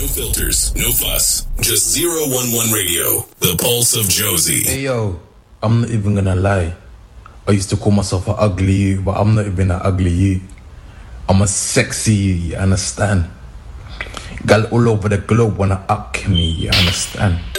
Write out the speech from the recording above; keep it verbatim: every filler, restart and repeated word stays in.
No filters, no fuss. Just zero one one Radio, the pulse of Josie. Hey yo, I'm not even gonna lie. I used to call myself an ugly you, but I'm not even an ugly you. I'm a sexy you, you understand? Girl all over the globe wanna up me, you understand?